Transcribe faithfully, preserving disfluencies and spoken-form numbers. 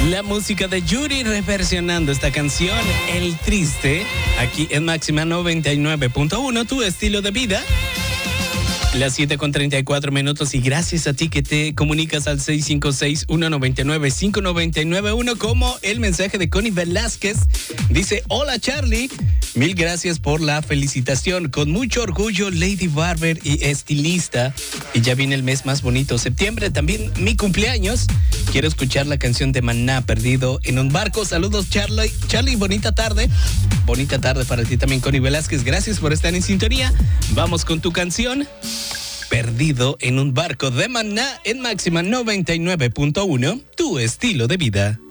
La música de Yuri reversionando esta canción, El Triste, aquí en Máxima noventa y nueve punto uno, tu estilo de vida. Las siete con treinta y cuatro minutos y gracias a ti que te comunicas al seis cinco seis, uno nueve nueve, cinco nueve nueve uno, como el mensaje de Connie Velázquez. Dice, hola Charlie, mil gracias por la felicitación. Con mucho orgullo, Lady Barber y estilista. Y ya viene el mes más bonito, septiembre, también mi cumpleaños. Quiero escuchar la canción de Maná, Perdido en un barco. Saludos Charlie, Charlie, bonita tarde. Bonita tarde para ti también, Connie Velázquez. Gracias por estar en sintonía. Vamos con tu canción. Perdido en un barco de Maná en Máxima noventa y nueve punto uno, tu estilo de vida.